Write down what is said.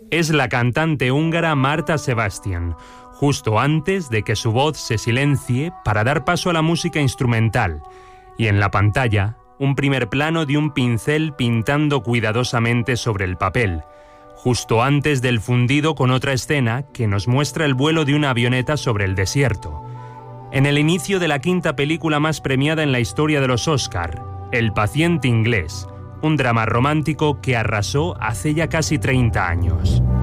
Es la cantante húngara Marta Sebastian, justo antes de que su voz se silencie para dar paso a la música instrumental. Y en la pantalla, un primer plano de un pincel pintando cuidadosamente sobre el papel, justo antes del fundido con otra escena que nos muestra el vuelo de una avioneta sobre el desierto. En el inicio de la quinta película más premiada en la historia de los Oscar, El paciente inglés, un drama romántico que arrasó hace ya casi 30 años.